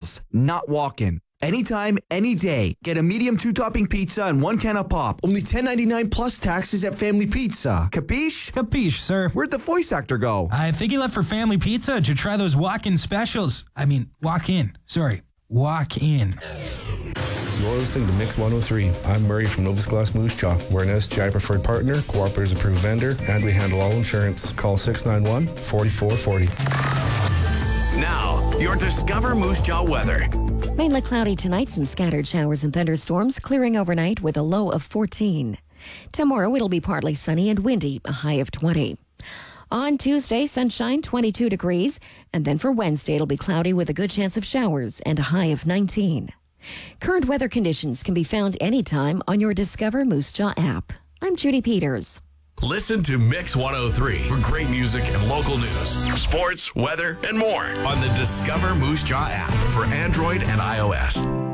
specials, not walk-in. Anytime, any day. Get a medium 2-topping pizza and 1 can of pop. Only $10.99 plus taxes at Family Pizza. Capiche? Capiche, sir. Where'd the voice actor go? I think he left for Family Pizza to try those walk-in specials. Walk in. Sorry, walk in. You're listening to Mix 103. I'm Murray from Novus Glass Moose Jaw. We're an SGI preferred partner, Cooperatives approved vendor, and we handle all insurance. Call 691-4440. Now, your Discover Moose Jaw weather. Mainly cloudy tonight, some scattered showers and thunderstorms, clearing overnight with a low of 14. Tomorrow it'll be partly sunny and windy, a high of 20. On Tuesday, sunshine, 22 degrees, and then for Wednesday it'll be cloudy with a good chance of showers and a high of 19. Current weather conditions can be found anytime on your Discover Moose Jaw app. I'm Judy Peters. Listen to Mix 103 for great music and local news, sports, weather, and more on the Discover Moose Jaw app for Android and iOS.